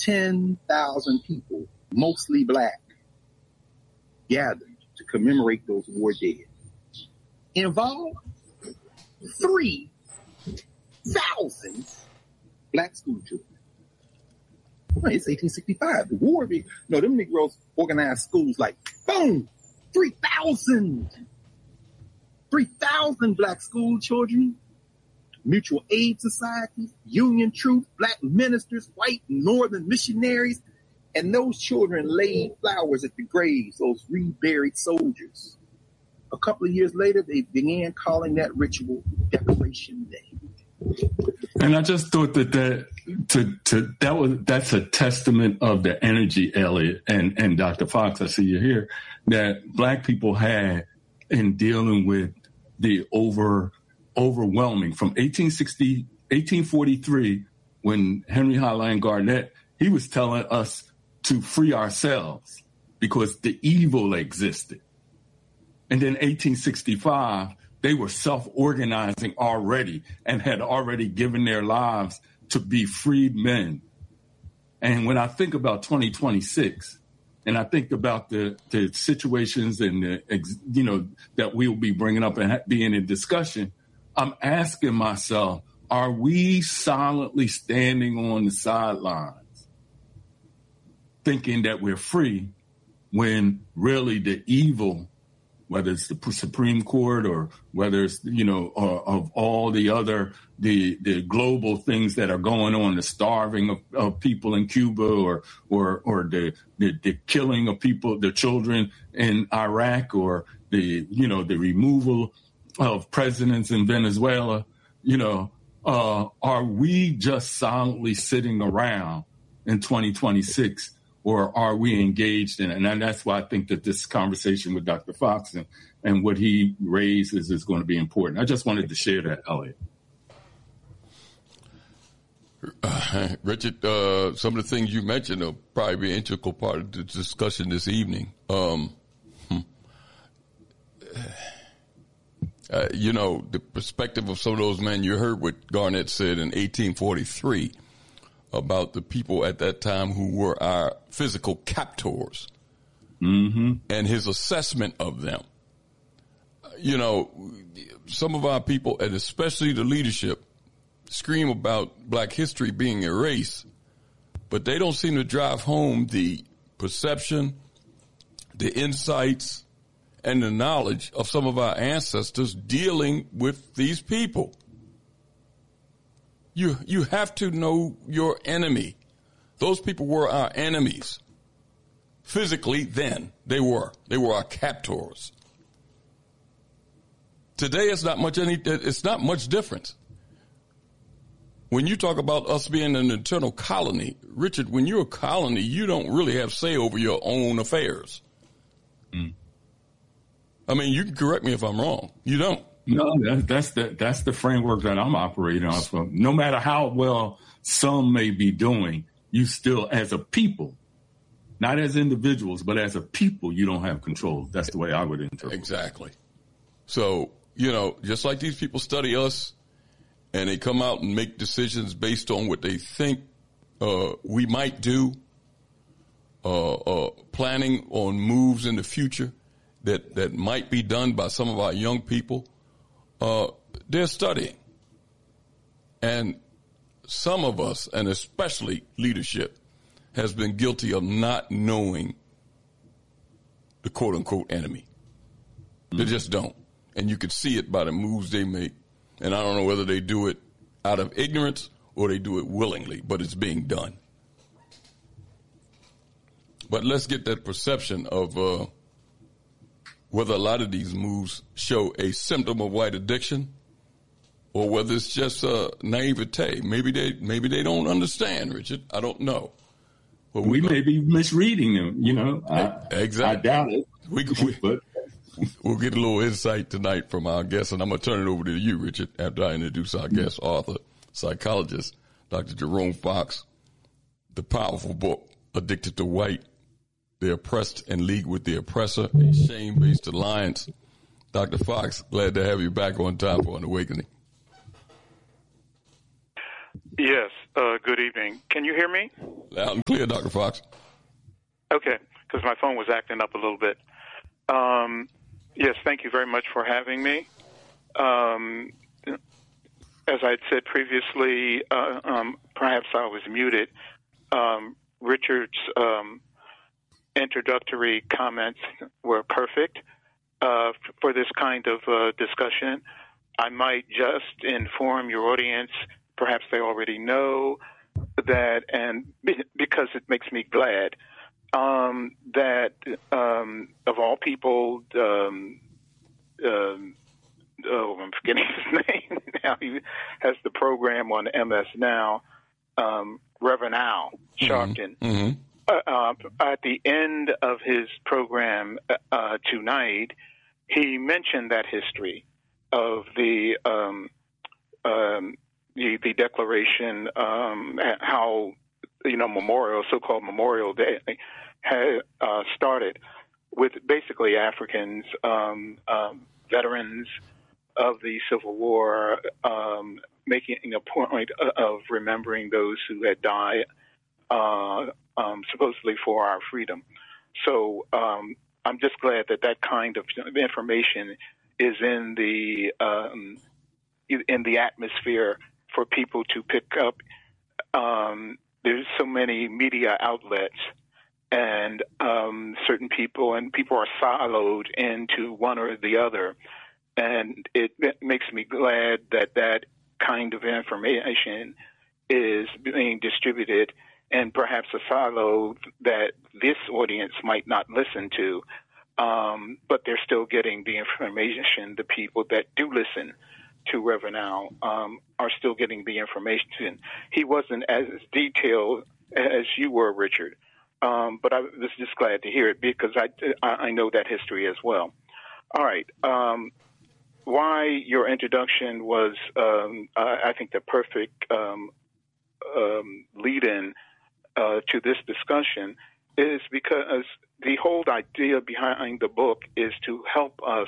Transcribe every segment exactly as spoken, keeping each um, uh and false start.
ten thousand people, mostly black, gathered to commemorate those war dead. Involved three thousand black school children. Well, it's eighteen sixty-five. The war, no, them Negroes organized schools like, boom, three thousand. three thousand black school children, mutual aid societies, Union troops, black ministers, white northern missionaries, and those children laid flowers at the graves, those reburied soldiers. A couple of years later, they began calling that ritual Decoration Day. And I just thought that that to to that was that's a testament of the energy, Elliot and and Doctor Fox. I see you here, that black people had in dealing with the over overwhelming from eighteen sixty, eighteen forty-three, when Henry Highline Garnett, he was telling us to free ourselves because the evil existed. And then eighteen sixty-five, they were self-organizing already and had already given their lives to be freed men. And when I think about twenty twenty-six, and I think about the, the situations and the, you know, that we'll be bringing up and ha- being in discussion, I'm asking myself, are we silently standing on the sidelines thinking that we're free when really the evil, whether it's the Supreme Court or whether it's, you know, uh, of all the other, the the global things that are going on, the starving of, of people in Cuba or or or the, the the killing of people, the children in Iraq, or the, you know, the removal of presidents in Venezuela, you know, uh, are we just silently sitting around in twenty twenty-six? Or are we engaged in it? And that's why I think that this conversation with Doctor Fox and, and what he raises is going to be important. I just wanted to share that, Elliot. Uh, Richard, uh, some of the things you mentioned will probably be an integral part of the discussion this evening. Um, uh, you know, the perspective of some of those men, you heard what Garnett said in eighteen forty-three. About the people at that time who were our physical captors, mm-hmm. and his assessment of them. You know, some of our people, and especially the leadership, scream about black history being erased, but they don't seem to drive home the perception, the insights, and the knowledge of some of our ancestors dealing with these people. You you have to know your enemy. Those people were our enemies. Physically, then, they were. They were our captors. Today, it's not much any. It's not much different. When you talk about us being an internal colony, Richard, when you're a colony, you don't really have say over your own affairs. Mm. I mean, you can correct me if I'm wrong. You don't. No, that, that's the that's the framework that I'm operating off of. No matter how well some may be doing, you still, as a people, not as individuals, but as a people, you don't have control. That's the way I would interpret it. Exactly. So, you know, just like these people study us and they come out and make decisions based on what they think uh, we might do, uh, uh, planning on moves in the future that, that might be done by some of our young people. Uh, they're studying. And some of us, and especially leadership, has been guilty of not knowing the quote-unquote enemy. Mm-hmm. They just don't. And you can see it by the moves they make. And I don't know whether they do it out of ignorance or they do it willingly, but it's being done. But let's get that perception of uh, whether a lot of these moves show a symptom of white addiction or whether it's just uh, naivete. Maybe they maybe they don't understand, Richard. I don't know. But we, we may be misreading them, you know. I, exactly. I doubt it. We, we, but. We'll get a little insight tonight from our guest, and I'm going to turn it over to you, Richard, after I introduce our guest, author, psychologist, Doctor Jerome Fox. The powerful book, Addicted to White, The Oppressed in League with the Oppressor, A Shame-Based Alliance. Doctor Fox, glad to have you back on Time for an Awakening. Yes, Uh, good evening. Can you hear me? Loud and clear, Doctor Fox. Okay, because my phone was acting up a little bit. Um, yes, thank you very much for having me. Um, as I had said previously, uh, um, perhaps I was muted. Um, Richard's um, introductory comments were perfect uh, for this kind of uh, discussion. I might just inform your audience, perhaps they already know that, and because it makes me glad, um, that um, of all people, um, um, oh, I'm forgetting his name now. He has the program on M S Now, um, Reverend Al Sharpton. Mm-hmm. Uh, uh, at the end of his program uh, tonight, he mentioned that history of the um, um, the, the Declaration, um, how you know Memorial, so-called Memorial Day, had uh, started with basically Africans, um, um, veterans of the Civil War, um, making a point of remembering those who had died, uh, um, supposedly for our freedom. So um, I'm just glad that that kind of information is in the um, in the atmosphere for people to pick up. Um, there's so many media outlets, and um, certain people, and people are siloed into one or the other. And it, it makes me glad that that kind of information is being distributed, and perhaps a silo that this audience might not listen to, um, but they're still getting the information. The people that do listen to Reverend Al um, are still getting the information. He wasn't as detailed as you were, Richard, um, but I was just glad to hear it because I, I know that history as well. All right. Um, why your introduction was, um, I think, the perfect um, um, lead-in uh, to this discussion is because the whole idea behind the book is to help us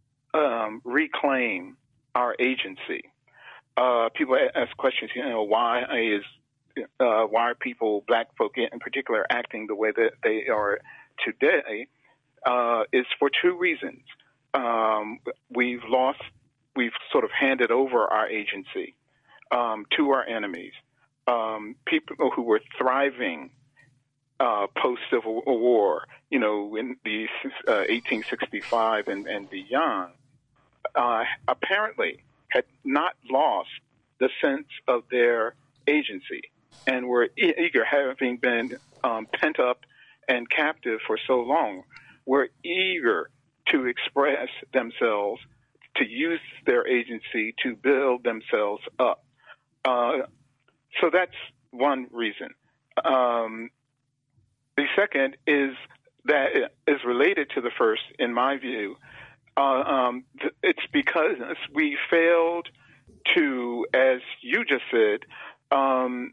um, reclaim our agency. Uh, people ask questions, you know, why is uh, why are people, black folk in particular, acting the way that they are today? Uh, is for two reasons. Um, we've lost, we've sort of handed over our agency um, to our enemies. Um, people who were thriving uh, post-Civil War, you know, in the uh, eighteen sixty-five and, and beyond, uh, apparently had not lost the sense of their agency and were e- eager, having been um, pent up and captive for so long, were eager to express themselves, to use their agency to build themselves up. Uh, so that's one reason. Um, the second is that it is related to the first, in my view. Uh, um, th- it's because we failed to, as you just said, um,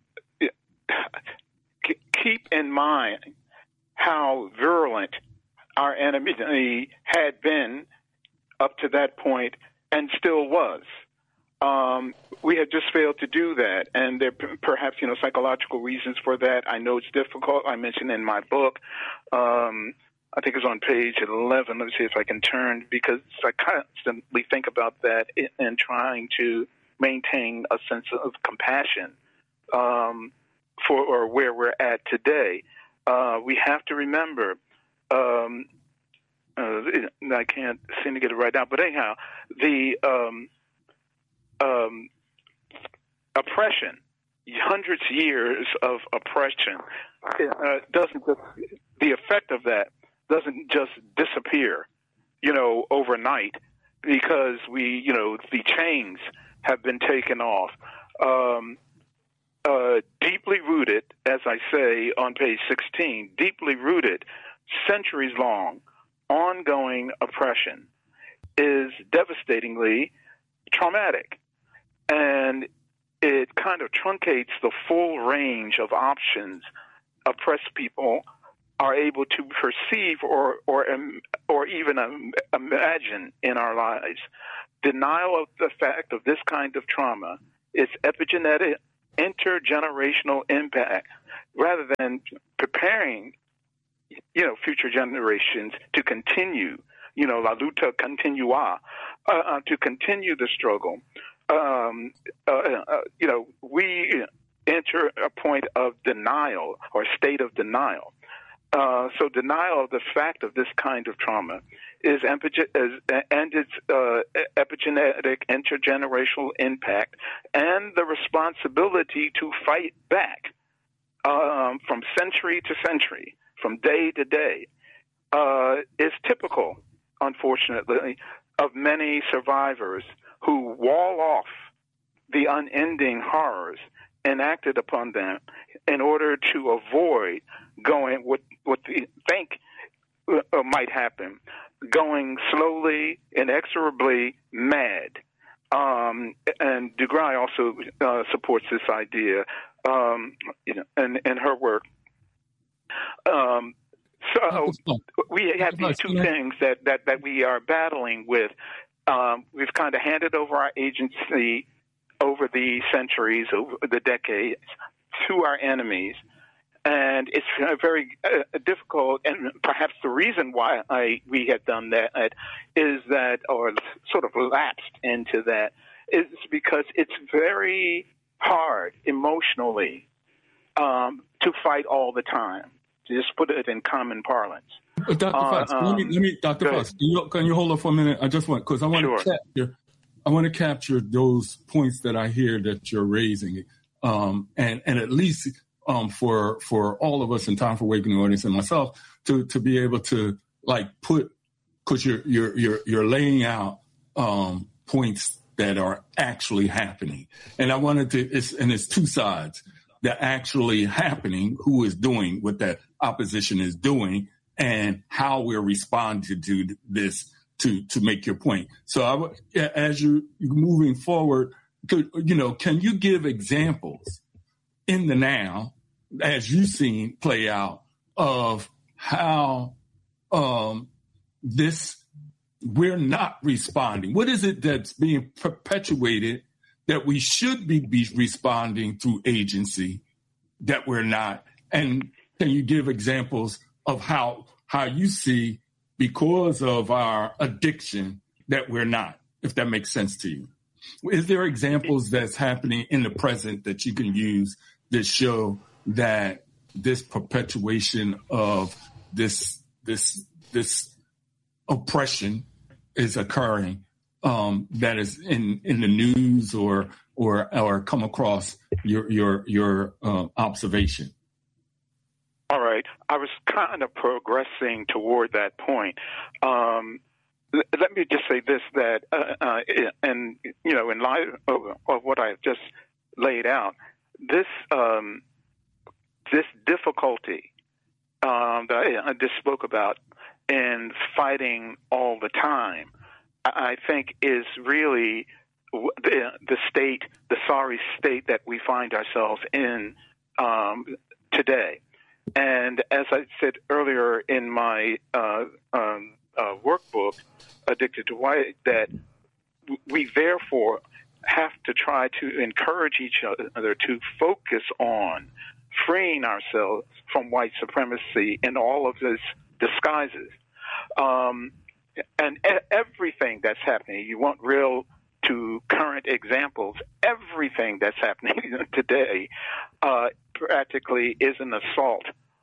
keep in mind how virulent our enemy had been up to that point and still was. Um, we had just failed to do that, and there p- perhaps, you know, psychological reasons for that. I know it's difficult. I mentioned in my book, um, I think it's on page eleven. Let me see if I can turn, because I constantly think about that and trying to maintain a sense of compassion um, for or where we're at today. Uh, we have to remember, um, uh, I can't seem to get it right now, but anyhow, the um, um, oppression, hundreds of years of oppression, uh, doesn't just, the effect of that doesn't just disappear, you know, overnight, because we, you know, the chains have been taken off. Um, uh, deeply rooted, as I say on page sixteen, deeply rooted, centuries long, ongoing oppression is devastatingly traumatic. And it kind of truncates the full range of options oppressed people are able to perceive or or or even um, imagine in our lives. Denial of the fact of this kind of trauma is epigenetic, intergenerational impact rather than preparing, you know, future generations to continue, you know, la lucha continua, uh, uh, to continue the struggle. Um, uh, uh, you know, we enter a point of denial or state of denial. Uh, so denial of the fact of this kind of trauma is, epigen- is and its uh, epigenetic intergenerational impact and the responsibility to fight back um, from century to century, from day to day, uh, is typical, unfortunately, of many survivors who wall off the unending horrors enacted upon them in order to avoid going what what they think uh, might happen, going slowly, inexorably mad. Um, and DeGruy also uh, supports this idea um, in, in, in her work. Um, so we have these two things that, that, that we are battling with. Um, we've kind of handed over our agency over the centuries, over the decades, to our enemies. And it's very uh, difficult, and perhaps the reason why I, we had done that is that, or sort of lapsed into that, is because it's very hard emotionally um, to fight all the time. To just put it in common parlance. Doctor Fox, uh, um, let me, let me, Doctor Fox, can you, can you hold on for a minute? I just want, because I want sure. to capture, I want to capture those points that I hear that you're raising, um, and and at least um, for for all of us in Time for Awakening audience and myself to to be able to like put, because you're you're you're you're laying out um, points that are actually happening, and I wanted to, it's, and it's two sides. That actually happening, who is doing what that opposition is doing, and how we're responding to this to to make your point. So I, as you're moving forward, could, you know, can you give examples in the now, as you've seen play out, of how um, this, we're not responding? What is it that's being perpetuated that we should be, be responding through agency that we're not? And can you give examples of how how you see, because of our addiction, that we're not, if that makes sense to you? Is there examples that's happening in the present that you can use that show that this perpetuation of this this this oppression is occurring, um, that is in, in the news or or or come across your your your uh, observation? All right. I was kind of progressing toward that point. Um, let me just say this, that, uh, uh, and, you know, in light of, of what I've just laid out, this um, this difficulty um, that I, I just spoke about in fighting all the time, I think is really the, the state, the sorry state that we find ourselves in um, today. And as I said earlier in my uh, um, uh, workbook, Addicted to White, that we therefore have to try to encourage each other to focus on freeing ourselves from white supremacy in all of its disguises. Um, and e- everything that's happening, you want real to current examples, everything that's happening today uh, practically is an assault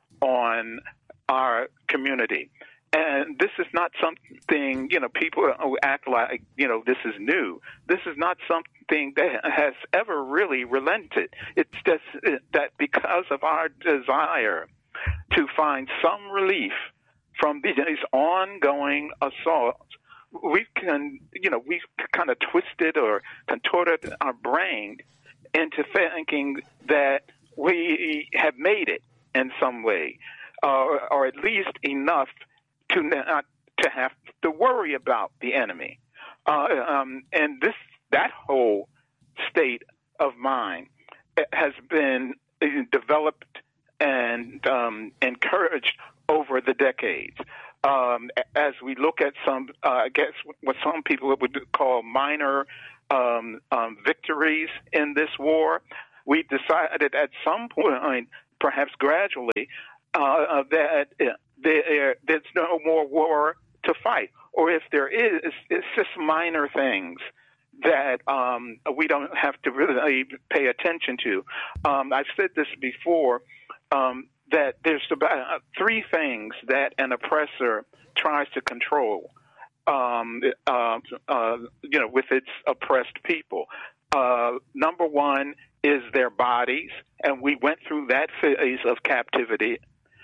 on our community. And this is not something, you know, people who act like, you know, this is new. This is not something that has ever really relented. It's just that because of our desire to find some relief from these ongoing assaults, we can, you know, we've kind of twisted or contorted our brain into thinking that we have made it in some way, uh, or at least enough to not to have to worry about the enemy. Uh, um, and this that whole state of mind has been developed and um, encouraged over the decades. Um, as we look at some, uh, I guess what some people would call minor um, um, victories in this war, we decided at some point, perhaps gradually, uh, that there, there's no more war to fight. Or if there is, it's just minor things that um, we don't have to really pay attention to. Um, I've said this before, um, that there's about three things that an oppressor tries to control, um, uh, uh, you know, with its oppressed people. Uh, number one is their bodies, and we went through that phase of captivity.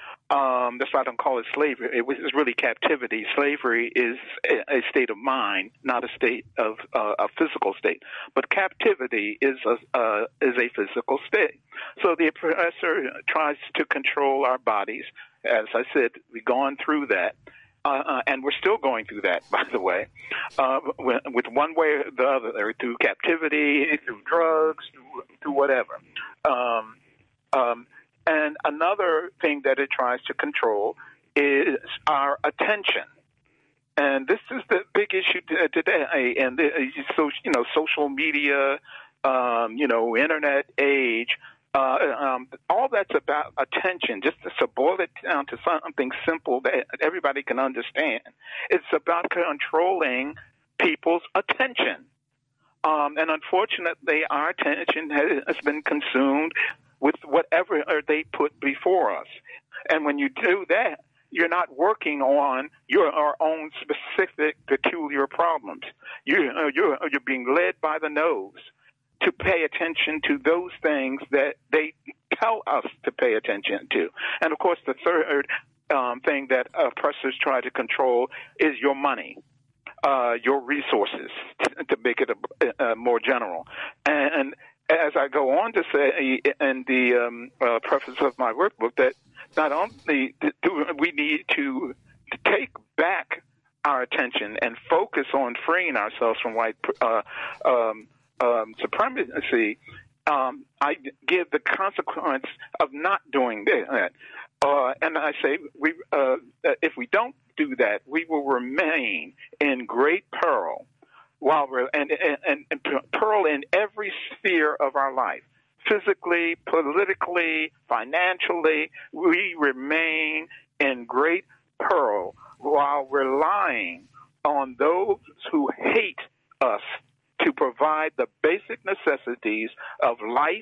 Um, that's why I don't call it slavery. It was really captivity. Slavery is a, a state of mind, not a state of uh, a physical state. But captivity is a uh, is a physical state. So the oppressor tries to control our bodies. As I said, we've gone through that, uh, uh, and we're still going through that, by the way, uh, with, with one way or the other, through captivity, through drugs, through, through whatever. Um, um, And another thing that it tries to control is our attention. And this is the big issue today. And so, you know, social media, um, you know, internet age, uh, um, all that's about attention. Just to boil it down to something simple that everybody can understand. It's about controlling people's attention. Um, and unfortunately, our attention has been consumed with whatever they put before us. And when you do that, you're not working on your our own specific, peculiar problems. You, uh, you're, you're being led by the nose to pay attention to those things that they tell us to pay attention to. And, of course, the third um, thing that oppressors try to control is your money. Uh, your resources, to, to make it a, a more general. And, and as I go on to say in the um, uh, preface of my workbook, that not only do we need to take back our attention and focus on freeing ourselves from white uh, um, um, supremacy, um, I give the consequence of not doing that. Uh, and I say, we, uh, if we don't do that, we will remain in great peril, while we're and, and, and peril in every sphere of our life, physically, politically, financially. We remain in great peril while relying on those who hate us to provide the basic necessities of life,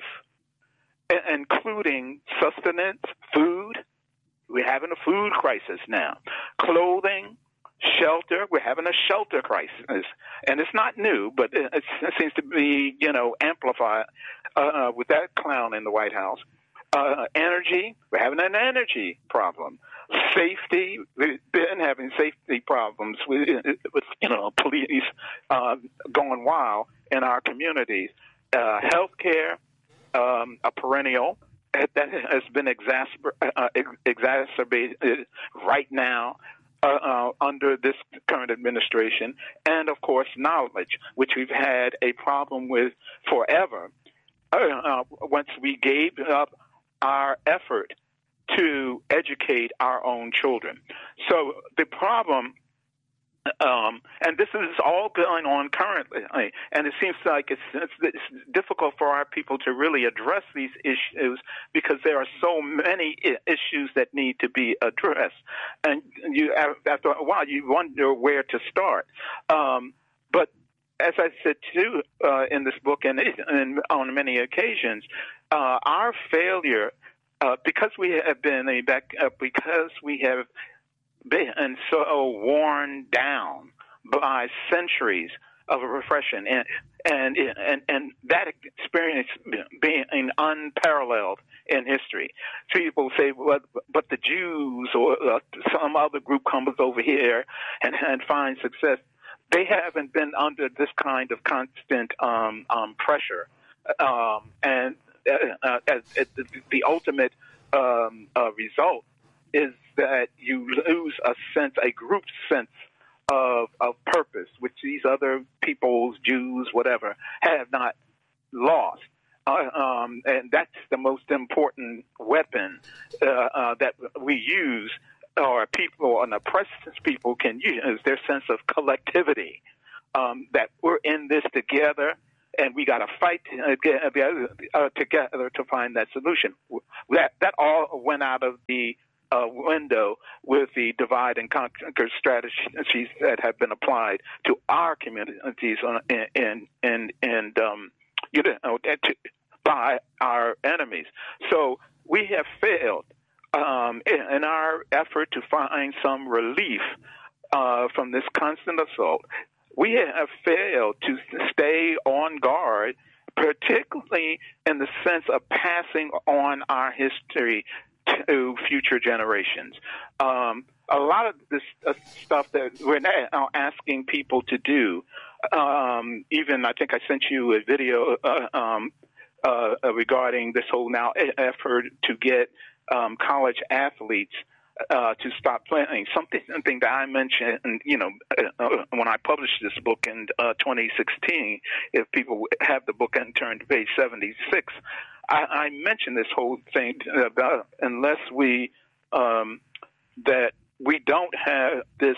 including sustenance, food. We're having a food crisis now. Clothing, shelter. We're having a shelter crisis. And it's not new, but it, it seems to be, you know, amplified uh, with that clown in the White House. Uh, energy. We're having an energy problem. Safety. We've been having safety problems with, with you know, police uh, going wild in our communities. Uh, healthcare, um, a perennial. That has been exacerb- uh, exacerbated right now uh, uh, under this current administration. And, of course, knowledge, which we've had a problem with forever uh, uh, once we gave up our effort to educate our own children. So the problem, um, and this is all going on currently, and it seems like it's, it's, it's difficult for our people to really address these issues because there are so many issues that need to be addressed. And you, after a while, you wonder where to start. Um, but as I said, too, uh, in this book and, and on many occasions, uh, our failure, uh, because we have been a back, uh, because we have been so worn down by centuries of repression, and and and and that experience being unparalleled in history. People say, well, but the Jews or uh, some other group comes over here and, and finds success. They haven't been under this kind of constant um, um, pressure, um, and uh, uh, uh, the ultimate um, uh, result is that you lose a sense, a group sense of of purpose, which these other peoples, Jews, whatever, have not lost. Uh, um, and that's the most important weapon uh, uh, that we use, or people, and oppressed people can use, their sense of collectivity, um, that we're in this together. and we got to fight together, uh, together to find that solution. That that all went out of the uh, window with the divide and conquer strategies that have been applied to our communities and and and, and um, you know, to, by our enemies. So we have failed um, in, in our effort to find some relief uh, from this constant assault. We have failed to stay on guard, particularly in the sense of passing on our history to future generations. Um, a lot of this uh, stuff that we're now asking people to do, um, even I think I sent you a video uh, um, uh, regarding this whole now effort to get um, college athletes Uh, to stop playing. Something, something that I mentioned, and, you know, uh, when I published this book in uh, twenty sixteen, if people have the book and turn to page seventy-six, I, I mentioned this whole thing about unless we, um, that we don't have this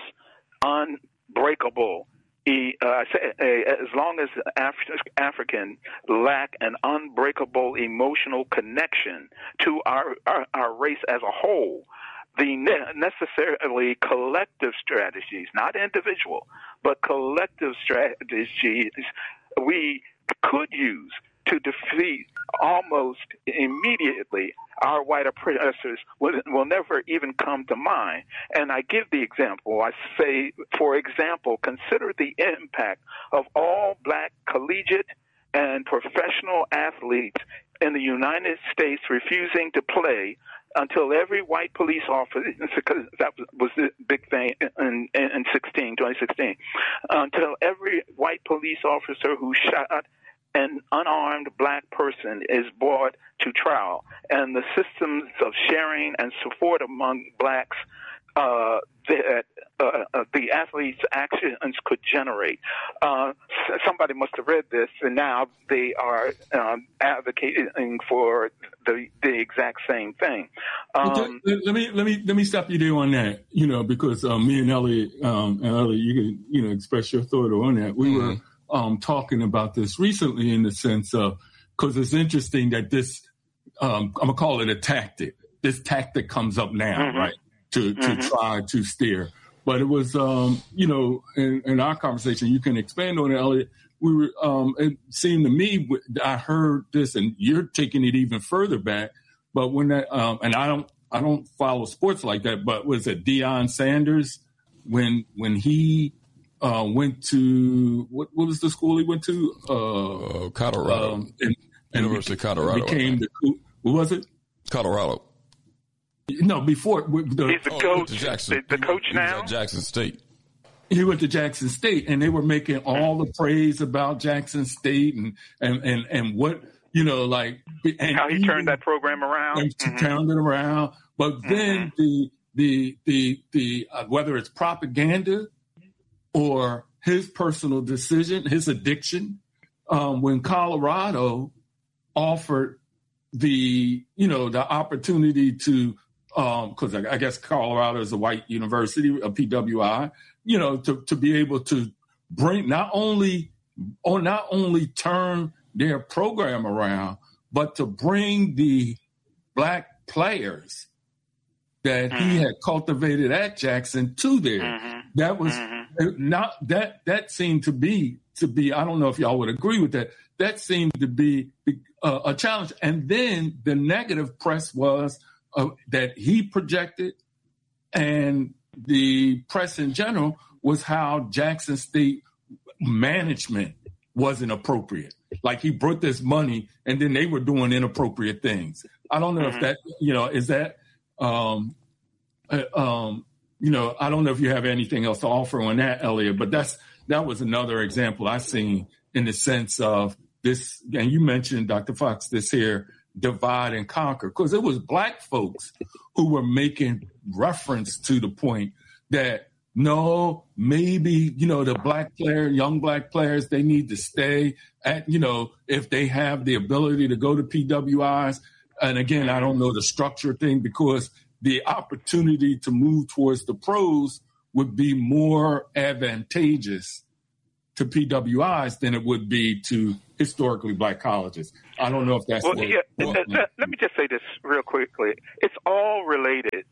unbreakable, uh, as long as Af- African lack an unbreakable emotional connection to our, our, our race as a whole, the necessarily collective strategies, not individual, but collective strategies we could use to defeat almost immediately our white oppressors will, will never even come to mind. And I give the example. I say, for example, consider the impact of all black collegiate and professional athletes in the United States refusing to play until every white police officer, because that was the big thing in, in sixteen, twenty sixteen, until every white police officer who shot an unarmed black person is brought to trial, and the systems of sharing and support among blacks uh, that uh, uh, the athletes' actions could generate. Uh, somebody must have read this, and now they are um, advocating for the the exact same thing. Um, let, let me let me let me stop you there on that. You know, because um, me and Elliot, um, and Elliot, you can you know express your thought on that. We mm-hmm. were um, talking about this recently in the sense of, because it's interesting that this um, I'm gonna call it a tactic. This tactic comes up now, mm-hmm. right? To, to mm-hmm. try to steer. But it was, um, you know, in, in our conversation, you can expand on it, Elliot. We were, um, it seemed to me, I heard this, and you're taking it even further back. But when that, um, and I don't, I don't follow sports like that. But was it Deion Sanders when when he uh, went to what, what was the school he went to? Uh, uh, Colorado, um, and, and University of Colorado. Became the what was it? Colorado. No, before the, he's the oh, coach. Jackson. The, the coach he, now. He was at Jackson State. He went to Jackson State, and they were making all the praise about Jackson State and and and, and what you know, like and how he even, turned that program around. And mm-hmm. turned it around, but mm-hmm. then the the the the uh, whether it's propaganda or his personal decision, his addiction, um, when Colorado offered the you know the opportunity to. Because um, I, I guess Colorado is a white university, a P W I, you know, to, to be able to bring not only or not only turn their program around, but to bring the black players that mm-hmm. he had cultivated at Jackson to there. Mm-hmm. That was mm-hmm. not that that seemed to be to be. I don't know if y'all would agree with that. That seemed to be uh, a challenge. And then the negative press was. Uh, that he projected and the press in general was how Jackson State management wasn't appropriate. Like he brought this money and then they were doing inappropriate things. I don't know mm-hmm. if that, you know, is that, um, uh, um, you know, I don't know if you have anything else to offer on that, Elliot, but that's, that was another example I seen in the sense of this. And you mentioned, Doctor Fox, this here, divide and conquer, because it was black folks who were making reference to the point that no, maybe, you know, the black player, young black players, they need to stay at, you know, if they have the ability to go to P W Is. And again, I don't know the structure thing because the opportunity to move towards the pros would be more advantageous to P W Is than it would be to historically black colleges. I don't know if that's well, the, yeah, well, uh, uh, let me just say this real quickly. It's all related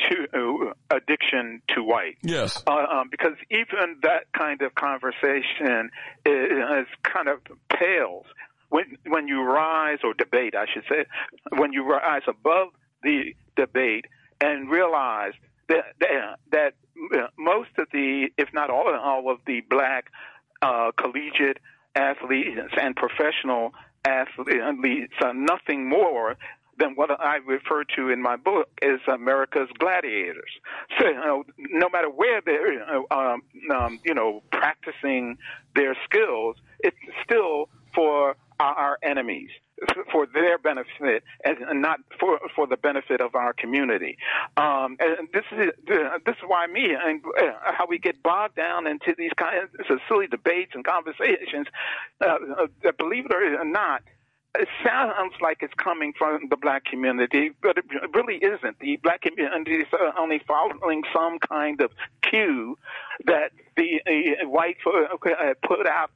to uh, addiction to white. Yes. Uh, um, because even that kind of conversation is, is kind of pales when when you rise, or debate, I should say, when you rise above the debate and realize that that, that most of the, if not all, all of the black uh, collegiate athletes and professional athletes are nothing more than what I refer to in my book as America's gladiators. So, you know, no matter where they're, um, um, you know, practicing their skills, it's still for our enemies, for their benefit, and not for for the benefit of our community. Um, and this is this is why me and how we get bogged down into these kinds of silly debates and conversations. Uh, uh, believe it or not, it sounds like it's coming from the black community, but it really isn't. The black community is only following some kind of cue that the uh, white uh, put out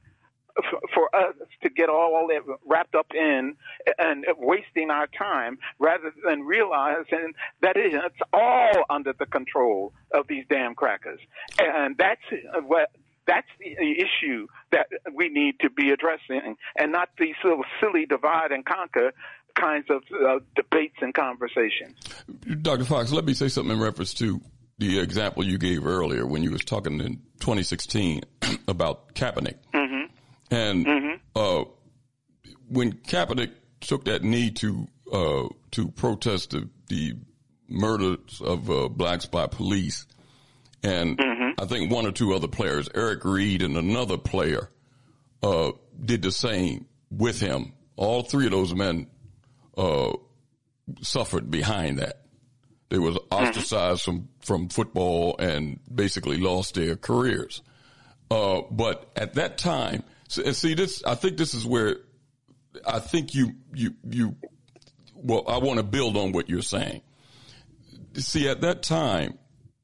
for us to get all wrapped up in and wasting our time, rather than realizing that it's all under the control of these damn crackers. And that's what that's the issue that we need to be addressing, and not these little silly divide and conquer kinds of uh, debates and conversations. Doctor Fox, let me say something in reference to the example you gave earlier when you was talking in twenty sixteen about Kaepernick. Mm-hmm. And mm-hmm. uh, when Kaepernick took that knee to uh, to protest the, the murders of uh, blacks by police, and mm-hmm. I think one or two other players, Eric Reed and another player, uh, did the same with him. All three of those men uh, suffered behind that. They was ostracized mm-hmm. from, from football and basically lost their careers. Uh, but at that time, so, see this, I think this is where I think you, you, you, well, I want to build on what you're saying. See, at that time,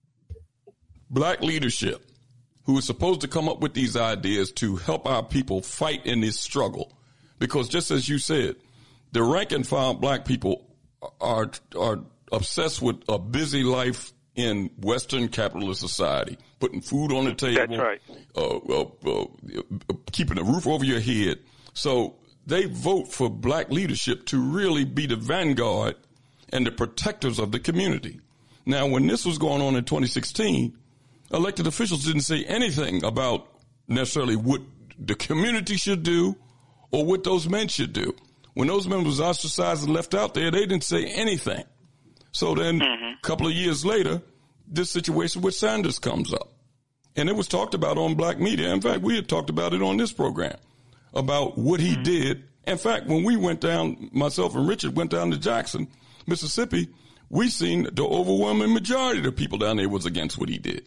black leadership, who was supposed to come up with these ideas to help our people fight in this struggle, because just as you said, the rank and file black people are, are obsessed with a busy life in Western capitalist society, putting food on the table, That's right. uh, uh, uh, keeping a roof over your head. So they vote for black leadership to really be the vanguard and the protectors of the community. Now, when this was going on in twenty sixteen, elected officials didn't say anything about necessarily what the community should do or what those men should do. When those men was ostracized and left out there, they didn't say anything. So then mm-hmm. a couple of years later, this situation with Sanders comes up. And it was talked about on black media. In fact, we had talked about it on this program about what he mm-hmm. did. In fact, when we went down, myself and Richard went down to Jackson, Mississippi, we seen the overwhelming majority of the people down there was against what he did.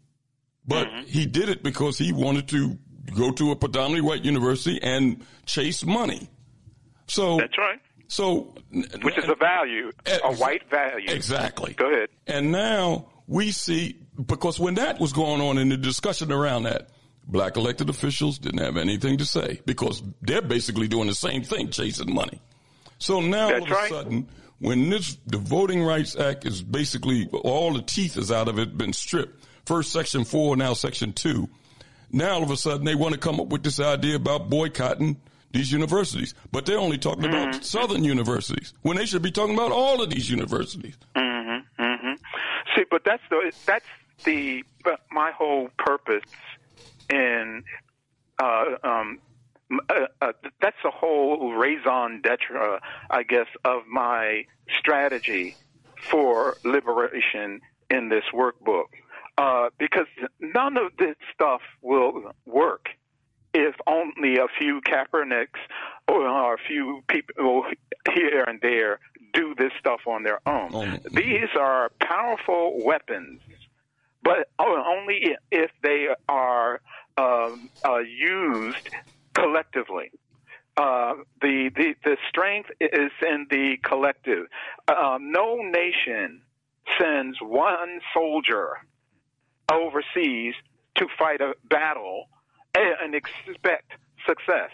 But mm-hmm. he did it because he wanted to go to a predominantly white university and chase money. So that's right. So, which is a value, a white value. Exactly. Go ahead. And now we see, because when that was going on in the discussion around that, black elected officials didn't have anything to say because they're basically doing the same thing, chasing money. So now That's all of a right. sudden, when this, the Voting Rights Act is basically, all the teeth is out of it, been stripped. First section four, now section two. Now all of a sudden they want to come up with this idea about boycotting these universities, but they're only talking mm-hmm. about Southern universities when they should be talking about all of these universities. Mm-hmm. Mm-hmm. See, but that's the that's the my whole purpose in uh, um, uh, uh, that's the whole raison d'etre, I guess, of my strategy for liberation in this workbook, uh, because none of this stuff will work if only a few Kaepernicks or a few people here and there do this stuff on their own. Mm-hmm. These are powerful weapons, but only if they are um, uh, used collectively. Uh, the, the the strength is in the collective. Uh, no nation sends one soldier overseas to fight a battle and expect success.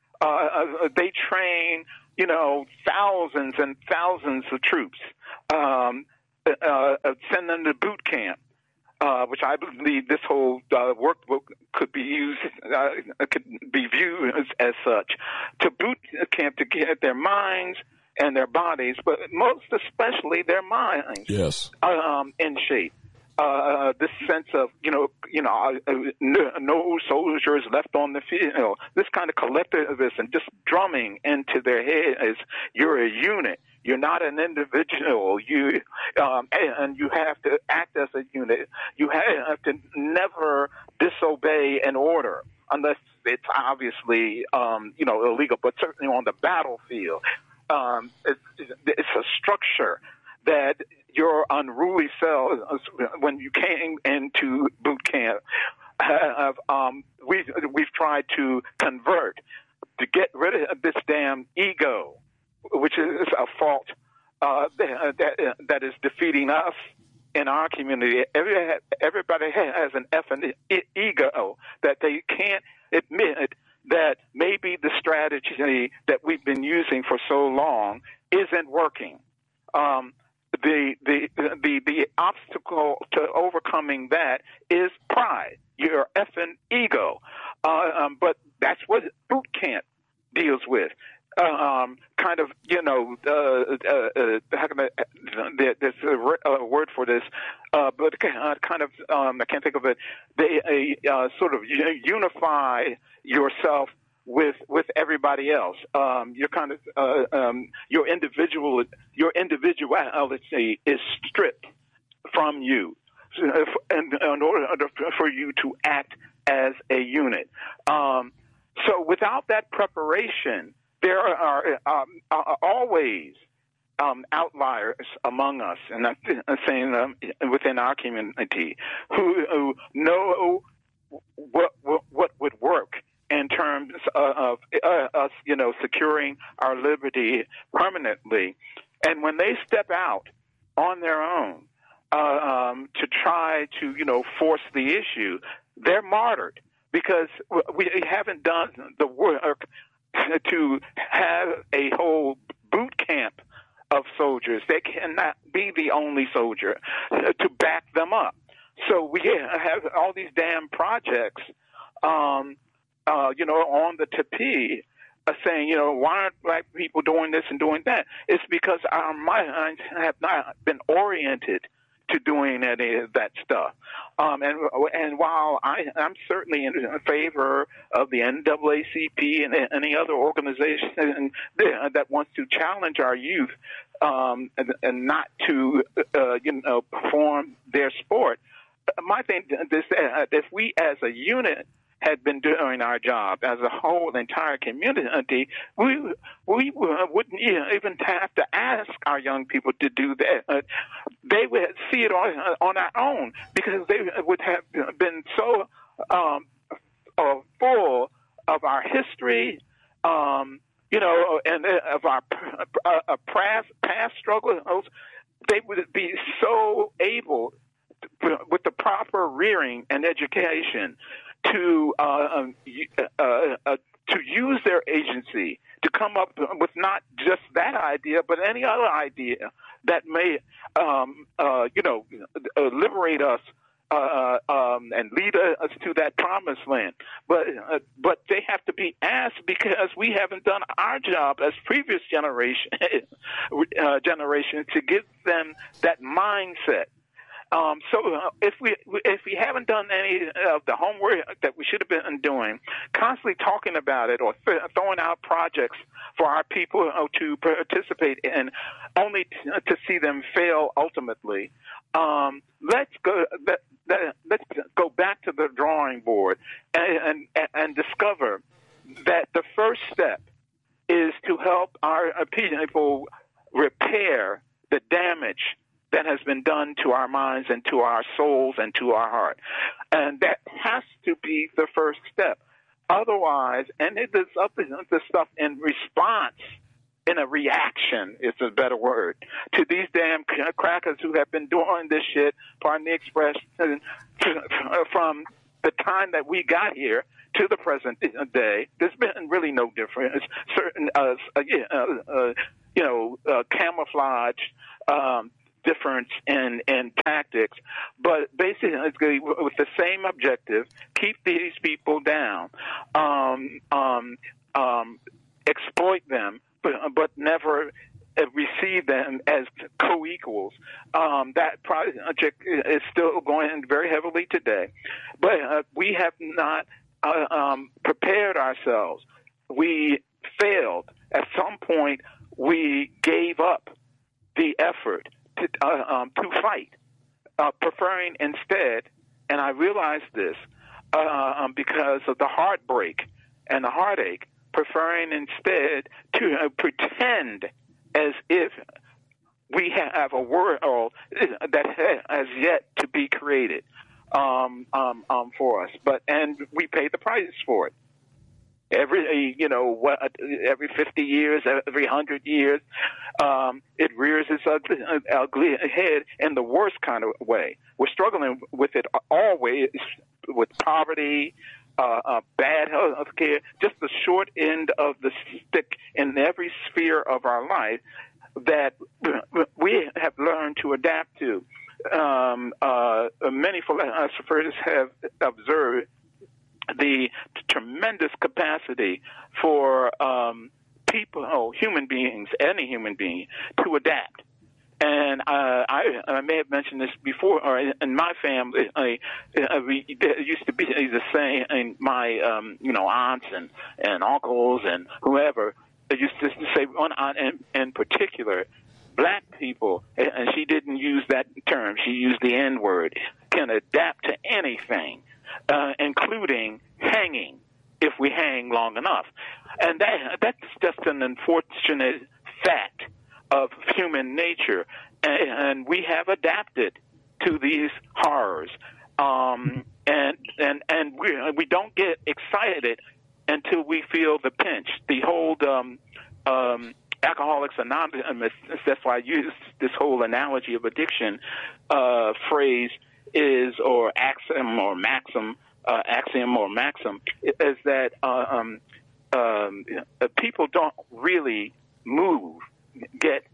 Uh, they train, you know, thousands and thousands of troops, um, uh, send them to boot camp, uh, which I believe this whole uh, workbook could be used, uh, could be viewed as, as such, to boot camp to get their minds and their bodies, but most especially their minds, yes, um, in shape. Uh, this sense of, you know, you know, uh, no, no soldiers left on the field. You know, this kind of collectivism, just drumming into their head as you're a unit. You're not an individual. You um, and you have to act as a unit. You have to never disobey an order unless it's obviously, um, you know, illegal. But certainly on the battlefield, um, it's, it's a structure that your unruly selves, when you came into boot camp, have, um, we've, we've tried to convert, to get rid of this damn ego, which is a fault uh, that, that is defeating us in our community. Every, everybody has an effing ego that they can't admit that maybe the strategy that we've been using for so long isn't working. Um, The, the the the obstacle to overcoming that is pride, your effing ego. Uh, um, but that's what boot camp deals with. Uh, um, kind of, you know, uh, uh, uh, how can I, uh, there's a, re- a word for this, uh, but uh, kind of, um, I can't think of it. They uh, sort of unify yourself with with everybody else. Um, you're kind of uh, um, your individual your individuality is stripped from you, and in order for you to act as a unit. Um, so without that preparation, there are, um, are always um, outliers among us, and I'm saying um, within our community, who, who know what, what what would work in terms of uh, us, you know, securing our liberty permanently. And when they step out on their own uh, um, to try to, you know, force the issue, they're martyred because we haven't done the work to have a whole boot camp of soldiers. They cannot be the only soldier to back them up. So we have all these damn projects um, Uh, you know, on the tapis, uh, saying, you know, why aren't black people doing this and doing that? It's because our minds have not been oriented to doing any of that stuff. Um, and and while I, I'm certainly in favor of the N double A C P and any other organization that wants to challenge our youth um, and, and not to, uh, you know, perform their sport, my thing is that if we as a unit had been doing our job as a whole, the entire community, we we wouldn't even have to ask our young people to do that. Uh, they would see it on on our own because they would have been so um, uh, full of our history, um, you know, and of our uh, past past struggles. They would be so able, to, with the proper rearing and education, to uh, um, uh, uh, to use their agency to come up with not just that idea, but any other idea that may, um, uh, you know, uh, liberate us uh, um, and lead us to that promised land. But uh, but they have to be asked because we haven't done our job as previous generation uh, generations to give them that mindset. Um, so uh, if we if we haven't done any of the homework that we should have been doing, constantly talking about it or th- throwing out projects for our people uh, to participate in, only t- to see them fail ultimately, um, let's go. Let, let, let's go back to the drawing board and, and and discover that the first step is to help our people repair the damage that has been done to our minds and to our souls and to our heart. And that has to be the first step. Otherwise, and it is up to the stuff in response, in a reaction is a better word, to these damn crackers who have been doing this shit, pardon the expression, from the time that we got here to the present day, there's been really no difference. Certain, uh, uh, uh, you know, uh, camouflage um, difference in, in tactics, but basically with the same objective: keep these people down, um, um, um, exploit them, but but never receive them as co-equals. Um, that project is still going very heavily today, but uh, we have not uh, um, prepared ourselves. We failed. At some point, we gave up the effort to, uh, um, to fight, uh, preferring instead, and I realized this uh, um, because of the heartbreak and the heartache, preferring instead to uh, pretend as if we have a world that has yet to be created um, um, um, for us, but and we pay the price for it. Every you know what, every fifty years, every hundred years, um, it rears its ugly, ugly head in the worst kind of way. We're struggling with it always, with poverty, uh, uh, bad health care, just the short end of the stick in every sphere of our life that we have learned to adapt to. Um, uh, many philosophers have observed the tremendous capacity for um, people, oh, human beings, any human being, to adapt. And uh, I, I may have mentioned this before, or in my family, I, I, we, there used to be the saying, and my um, you know aunts and, and uncles and whoever they used to say, one aunt in, in particular, black people, and she didn't use that term, she used the N word, can adapt to anything, uh, including hanging, if we hang long enough. And that that's just an unfortunate fact of human nature, and, and we have adapted to these horrors, um, and and and we we don't get excited until we feel the pinch. The whole um, um, Alcoholics Anonymous, that's why I use this whole analogy of addiction uh, phrase is, or axiom or maxim, uh, axiom or maxim, is that uh, um, um, people don't really move, get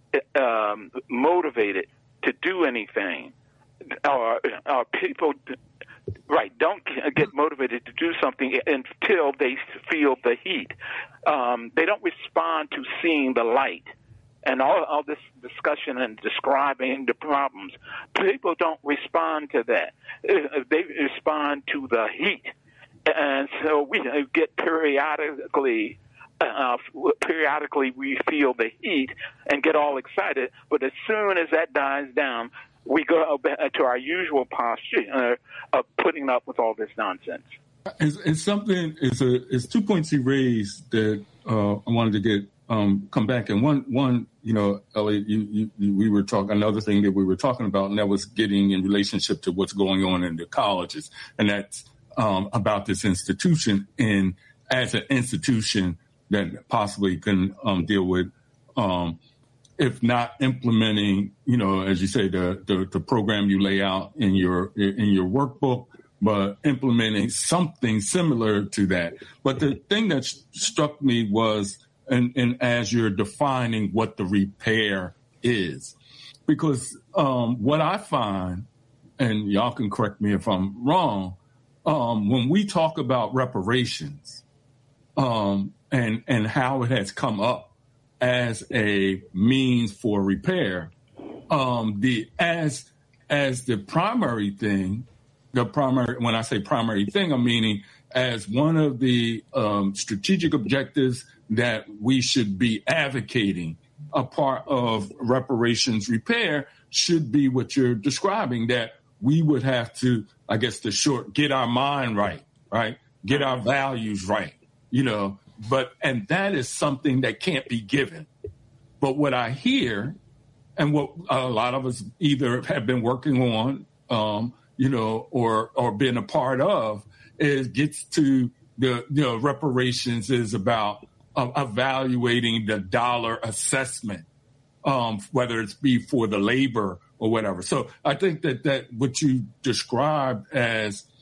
um, motivated to do anything, or, or people, right, don't get motivated to do something until they feel the heat. Um, they don't respond to seeing the light. And all, all this discussion and describing the problems, people don't respond to that. They respond to the heat. And so we get periodically, uh, periodically we feel the heat and get all excited. But as soon as that dies down, we go back to our usual posture uh, of putting up with all this nonsense. It's, it's something. It's a. It's two points he raised that uh, I wanted to get um, come back. And one, one, you know, Elliot, you, you, you, we were talking. Another thing that we were talking about, and that was getting in relationship to what's going on in the colleges, and that's um, about this institution, and as an institution that possibly can um, deal with. Um, if not implementing, you know, as you say, the, the, the program you lay out in your in your workbook, but implementing something similar to that. But the thing that struck me was, and, and as you're defining what the repair is, because um, what I find, and y'all can correct me if I'm wrong, um, when we talk about reparations um, and and how it has come up as a means for repair, um, the as as the primary thing, the primary when I say primary thing, I'm meaning as one of the um, strategic objectives that we should be advocating. A part of reparations repair should be what you're describing, that we would have to, I guess, the short, get our mind right, right, get our values right, you know. But, and that is something that can't be given. But what I hear, and what a lot of us either have been working on, um, you know, or, or been a part of, is gets to the, you know, reparations is about uh, evaluating the dollar assessment, um, whether it's be for the labor or whatever. So I think that, that what you described as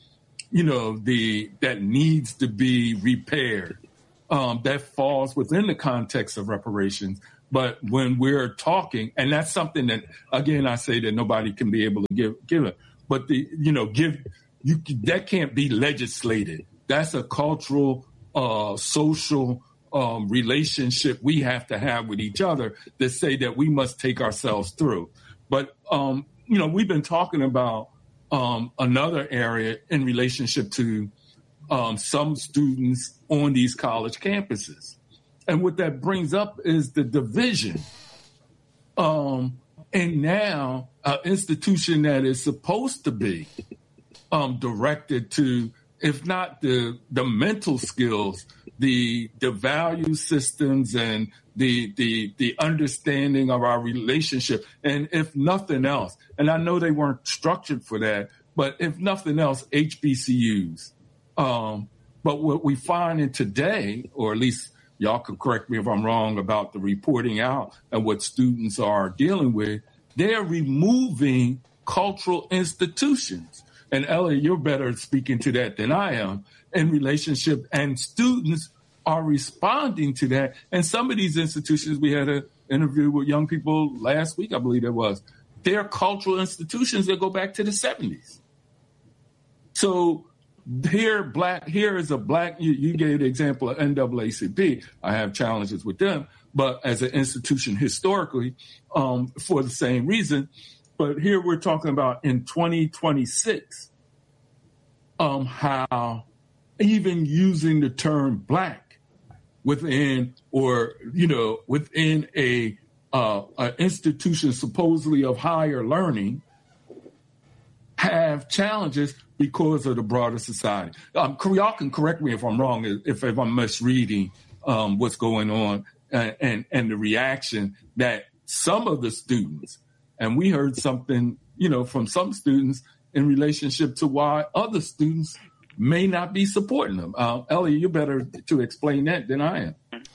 you know, the that needs to be repaired. Um, that falls within the context of reparations. But when we're talking, and that's something that, again, I say that nobody can be able to give give it. But the you know give you that can't be legislated. That's a cultural, uh, social um, relationship we have to have with each other that say that we must take ourselves through. But um, you know, we've been talking about um, another area in relationship to um, some students on these college campuses. And what that brings up is the division. Um, and now an institution that is supposed to be um, directed to, if not the the mental skills, the the value systems and the the the understanding of our relationship, and if nothing else, and I know they weren't structured for that, but if nothing else, H B C Us. Um, but what we find in today, or at least y'all can correct me if I'm wrong about the reporting out and what students are dealing with, they're removing cultural institutions. And Elliot, you're better at speaking to that than I am in relationship, and students are responding to that. And some of these institutions, we had an interview with young people last week, I believe it was, they're cultural institutions that go back to the seventies. So here, black, here is a black, you, you gave the example of N double A C P. I have challenges with them, but as an institution historically, um, for the same reason. But here we're talking about in twenty twenty-six, um, how even using the term black within, or, you know, within a, uh, an institution supposedly of higher learning have challenges because of the broader society. Um, y'all can correct me if I'm wrong, if, if I'm misreading um, what's going on and, and, and the reaction that some of the students, and we heard something, you know, from some students in relationship to why other students may not be supporting them. Uh, Ellie, you're better to explain that than I am.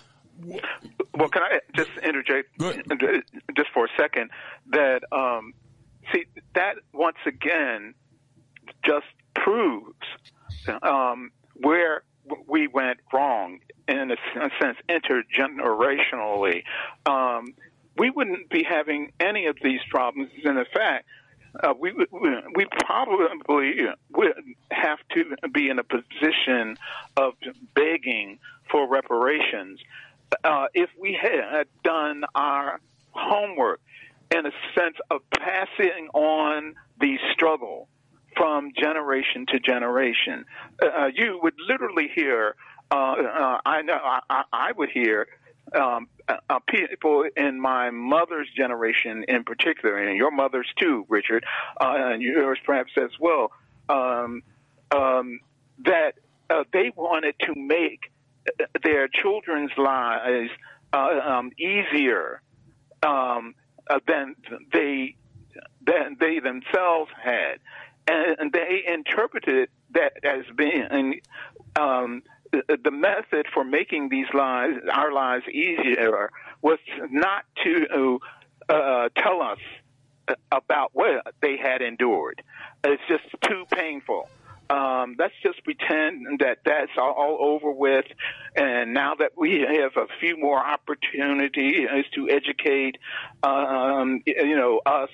Well, can I just interject just for a second that, um, see, that once again just proves um, where we went wrong in a sense intergenerationally. Um, we wouldn't be having any of these problems. And in fact, uh, we we probably would have to be in a position of begging for reparations uh, if we had done our homework in a sense of passing on the struggle from generation to generation. Uh, you would literally hear, uh, uh, I know, I, I would hear um, uh, people in my mother's generation in particular, and your mother's too, Richard, uh, and yours perhaps as well, um, um, that uh, they wanted to make their children's lives uh, um, easier um, uh, than they than they themselves had. And they interpreted that as being um, the, the method for making these lives, our lives easier, was not to uh, tell us about what they had endured. It's just too painful. Um, let's just pretend that that's all over with. And now that we have a few more opportunities to educate, um, you know, us,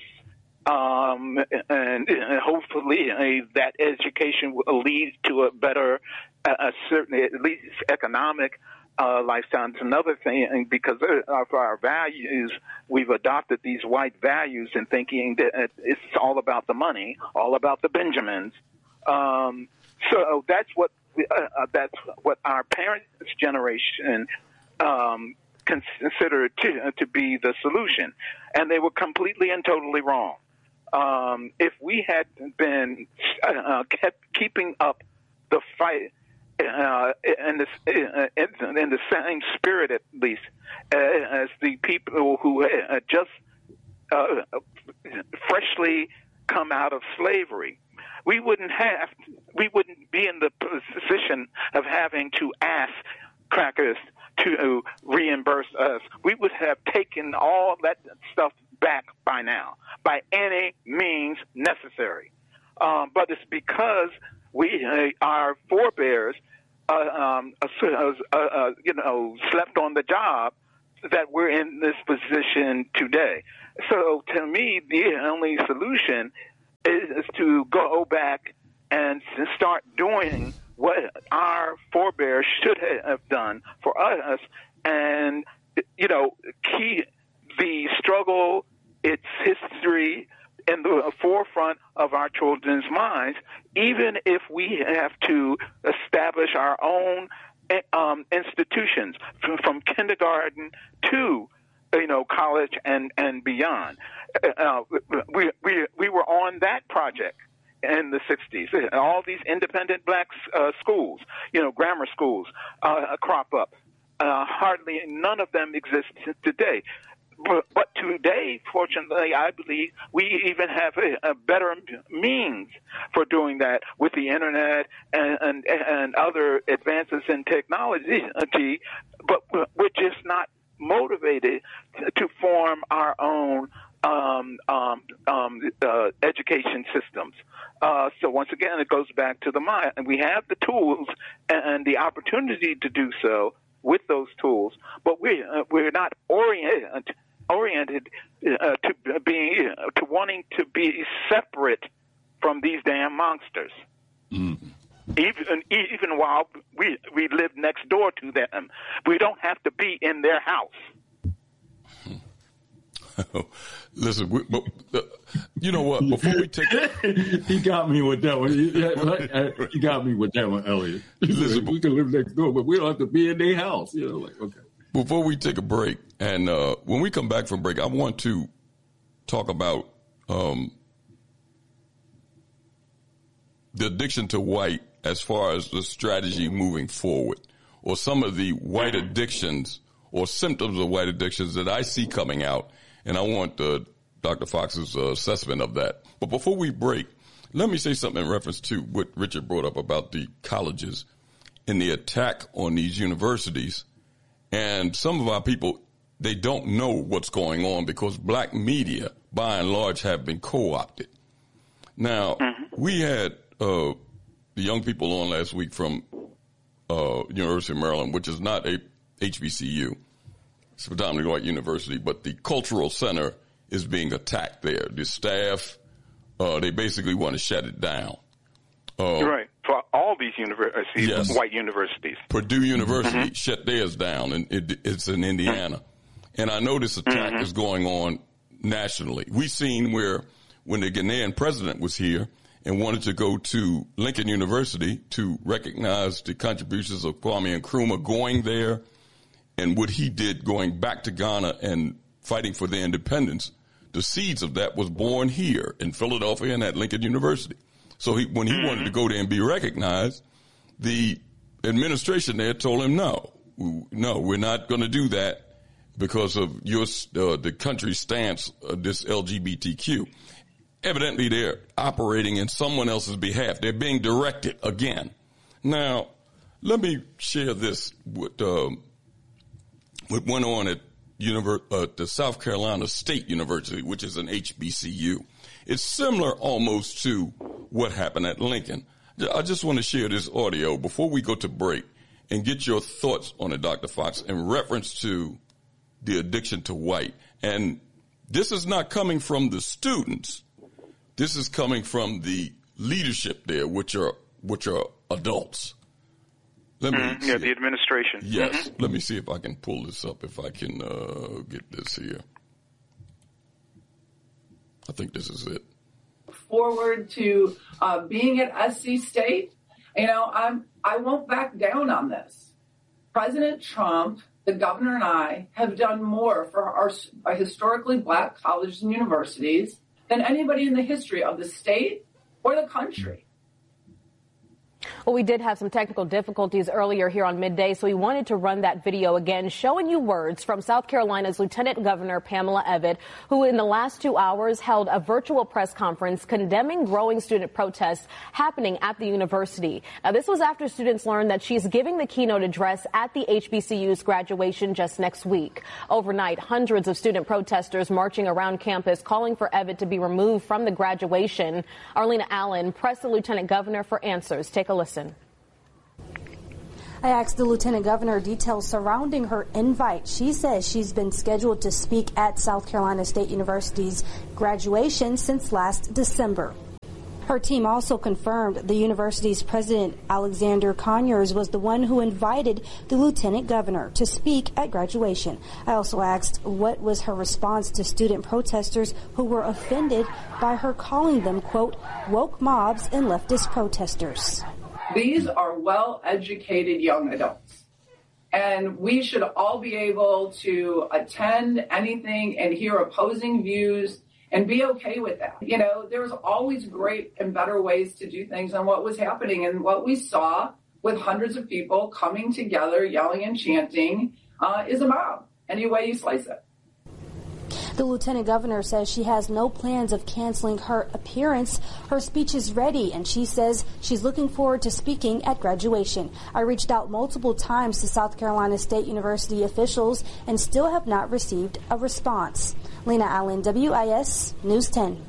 Um, and, and hopefully uh, that education will lead to a better, uh, a certain, at least economic uh, lifestyle. It's another thing, because of our values, we've adopted these white values and thinking that it's all about the money, all about the Benjamins. Um, so that's what uh, that's what our parents' generation um, considered to, to be the solution, and they were completely and totally wrong. Um, if we had been uh, kept keeping up the fight uh, in, this, in, in the same spirit, at least, uh, as the people who had just uh, freshly come out of slavery, we wouldn't have, we wouldn't be in the position of having to ask crackers to reimburse us. We would have taken all that stuff back by now, by any means necessary. Um, but it's because we, uh, our forebears, uh, um, uh, uh, uh, you know, slept on the job, that we're in this position today. So to me, the only solution is, is to go back and start doing what our forebears should have done for us, and, you know, keep the struggle, its history, in the forefront of our children's minds, even if we have to establish our own um, institutions from, from kindergarten to, you know, college and, and beyond. Uh, we, we, we were on that project in the sixties. All these independent black uh, schools, you know, grammar schools uh, crop up. Uh, hardly none of them exist today. But, but today, fortunately, I believe we even have a, a better means for doing that with the internet and, and, and other advances in technology, but we're just not motivated to form our own um, um, um, uh, education systems. Uh, so once again, it goes back to the mind. And we have the tools and the opportunity to do so with those tools, but we, uh, we're not oriented oriented uh, to being uh, to wanting to be separate from these damn monsters. Mm. Even even while we we live next door to them, we don't have to be in their house. Listen, we, but, uh, you know what? Before we take, he got me with that one. He, he got me with that one, Elliot. Listen, we can live next door, but we don't have to be in their house. You know, like okay. Before we take a break, and uh, when we come back from break, I want to talk about um, the addiction to white as far as the strategy moving forward, or some of the white addictions or symptoms of white addictions that I see coming out. And I want uh, Doctor Fox's uh, assessment of that. But before we break, let me say something in reference to what Richard brought up about the colleges and the attack on these universities. And some of our people, they don't know what's going on because black media, by and large, have been co-opted. Now, mm-hmm. we had uh, the young people on last week from uh, University of Maryland, which is not a H B C U. It's a predominantly white university, but the cultural center is being attacked there. The staff, uh, they basically want to shut it down. Uh, right. For all these universities, yes. White universities. Purdue University mm-hmm. shut theirs down, and it, it's in Indiana. Mm-hmm. And I know this attack mm-hmm. is going on nationally. We've seen where when the Ghanaian president was here and wanted to go to Lincoln University to recognize the contributions of Kwame Nkrumah going there and what he did going back to Ghana and fighting for their independence, the seeds of that was born here in Philadelphia and at Lincoln University. So he, when he mm-hmm. wanted to go there and be recognized, the administration there told him, no, no, we're not going to do that because of your, uh, the country's stance of this L G B T Q. Evidently, they're operating in someone else's behalf. They're being directed again. Now, let me share this with, uh, what went on at Univer- uh, the South Carolina State University, which is an H B C U. It's similar almost to what happened at Lincoln. I just want to share this audio before we go to break and get your thoughts on it, Doctor Fox, in reference to the addiction to white. And this is not coming from the students. This is coming from the leadership there, which are which are adults. Let me mm, yeah, the administration. Yes. Mm-hmm. Let me see if I can pull this up, if I can uh, get this here. I think this is it. Forward to uh, being at S C State, you know, I'm I won't back down on this. President Trump, the governor, and I have done more for our, our historically black colleges and universities than anybody in the history of the state or the country. Well, we did have some technical difficulties earlier here on Midday, so we wanted to run that video again, showing you words from South Carolina's Lieutenant Governor Pamela Evette, who in the last two hours held a virtual press conference condemning growing student protests happening at the university. Now, this was after students learned that she's giving the keynote address at the H B C U's graduation just next week. Overnight, hundreds of student protesters marching around campus calling for Evette to be removed from the graduation. Arlena Allen pressed the Lieutenant Governor for answers. Take a listen. I asked the Lieutenant Governor details surrounding her invite. She says she's been scheduled to speak at South Carolina State University's graduation since last December. Her team also confirmed the university's president, Alexander Conyers, was the one who invited the Lieutenant Governor to speak at graduation. I also asked what was her response to student protesters who were offended by her calling them, quote, woke mobs and leftist protesters. These are well-educated young adults, and we should all be able to attend anything and hear opposing views and be okay with that. You know, there's always great and better ways to do things than what was happening. And what we saw with hundreds of people coming together, yelling and chanting, uh, is a mob, any way you slice it. The Lieutenant Governor says she has no plans of canceling her appearance. Her speech is ready, and she says she's looking forward to speaking at graduation. I reached out multiple times to South Carolina State University officials and still have not received a response. Lena Allen, W I S News ten.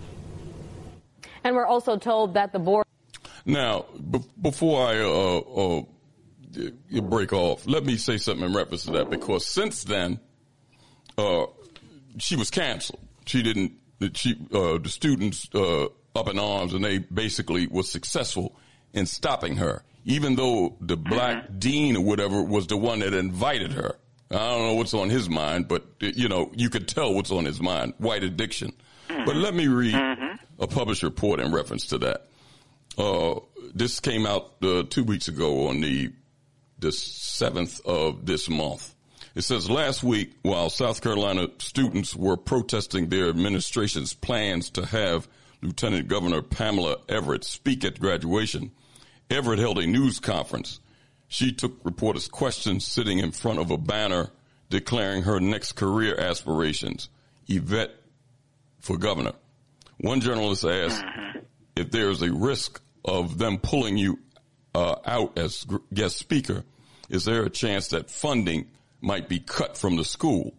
And we're also told that the board... Now, b- before I uh, uh, break off, let me say something in reference to that, because since then, uh, she was canceled. She didn't, she, uh, the students, uh, up in arms, and they basically was successful in stopping her, even though the black dean or whatever was the one that invited her. I don't know what's on his mind, but, you know, you could tell what's on his mind, white addiction. Mm-hmm. But let me read mm-hmm. a published report in reference to that. Uh, this came out uh, two weeks ago on the, the seventh of this month. It says, last week, while South Carolina students were protesting their administration's plans to have Lieutenant Governor Pamela Evette speak at graduation, Evette held a news conference. She took reporters' questions sitting in front of a banner declaring her next career aspirations, Evette for governor. One journalist asked if there's a risk of them pulling you uh, out as guest speaker. Is there a chance that funding might be cut from the school?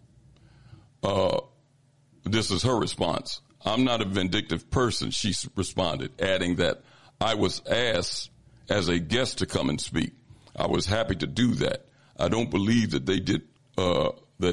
Uh, this is her response. I'm not a vindictive person, she responded, adding that I was asked as a guest to come and speak. I was happy to do that. I don't believe that they did, uh, that,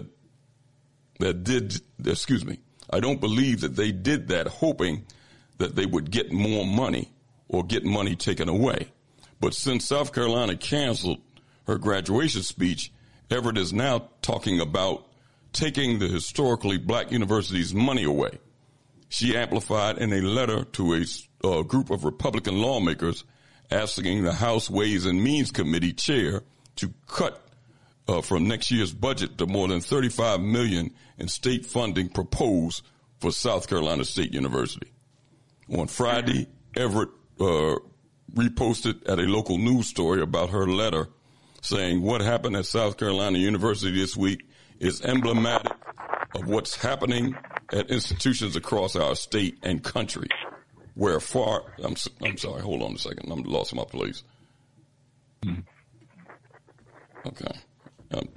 that did, excuse me. I don't believe that they did that hoping that they would get more money or get money taken away. But since South Carolina canceled her graduation speech, Evette is now talking about taking the historically black university's money away. She amplified in a letter to a uh, group of Republican lawmakers asking the House Ways and Means Committee chair to cut uh, from next year's budget to more than thirty-five million dollars in state funding proposed for South Carolina State University. On Friday, Evette uh, reposted at a local news story about her letter, saying what happened at South Carolina University this week is emblematic of what's happening at institutions across our state and country, where far, I'm, I'm sorry, hold on a second, I'm lost my place. Hmm. Okay. Um,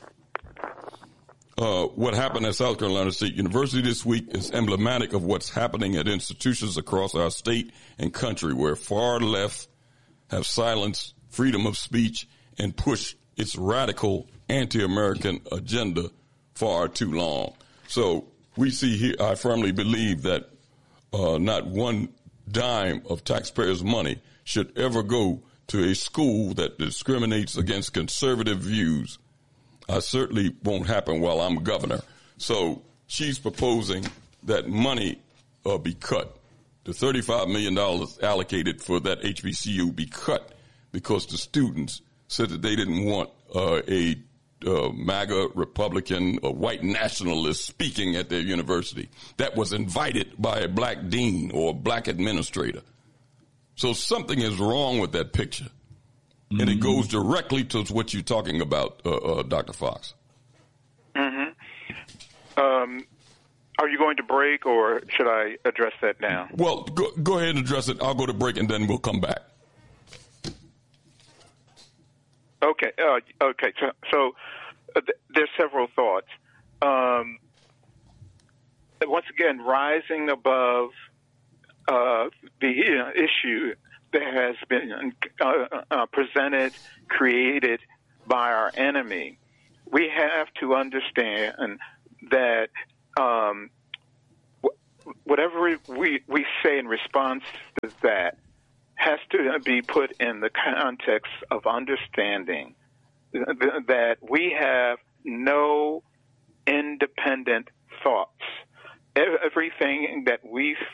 uh, what happened at South Carolina State University this week is emblematic of what's happening at institutions across our state and country, where far left have silenced freedom of speech and pushed its radical anti-American agenda far too long. So we see here, I firmly believe that uh, not one dime of taxpayers' money should ever go to a school that discriminates against conservative views. I certainly won't happen while I'm governor. So she's proposing that money uh, be cut. The thirty-five million dollars allocated for that H B C U be cut because the students said that they didn't want uh, a uh, MAGA Republican or white nationalist speaking at their university that was invited by a black dean or a black administrator. So something is wrong with that picture. Mm-hmm. And it goes directly to what you're talking about, uh, uh, Doctor Fox. Mm-hmm. Um, are you going to break, or should I address that now? Well, go, go ahead and address it. I'll go to break, and then we'll come back. Okay. Uh, okay. So, so uh, th- there's several thoughts. Um, once again, rising above uh, the uh, issue that has been uh, uh, presented, created by our enemy, we have to understand that um, w- whatever we, we say in response to that has to be put in the context of understanding that we have no independent thoughts. Everything that we